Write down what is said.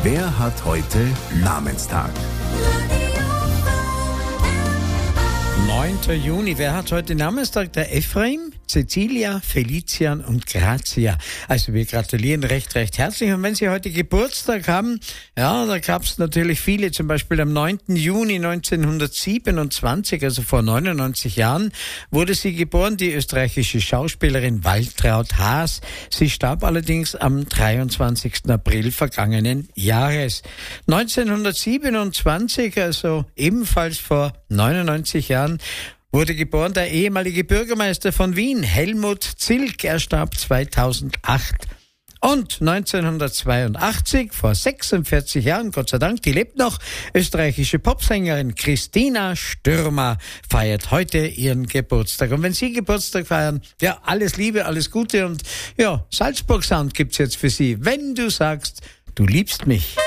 Wer hat heute Namenstag? 9. Juni. Wer hat heute Namenstag? Der Ephraim, Cecilia, Felician und Grazia. Also wir gratulieren recht herzlich. Und wenn Sie heute Geburtstag haben, ja, da gab es natürlich viele. Zum Beispiel am 9. Juni 1927, also vor 99 Jahren, wurde sie geboren, die österreichische Schauspielerin Waltraud Haas. Sie starb allerdings am 23. April vergangenen Jahres. 1927, also ebenfalls vor 99 Jahren, wurde geboren der ehemalige Bürgermeister von Wien, Helmut Zilk. Er starb 2008. Und 1982, vor 46 Jahren, Gott sei Dank, die lebt noch, österreichische Popsängerin Christina Stürmer feiert heute ihren Geburtstag. Und wenn Sie Geburtstag feiern, ja, alles Liebe, alles Gute und ja, Salzburg Sound gibt's jetzt für Sie, wenn du sagst, du liebst mich.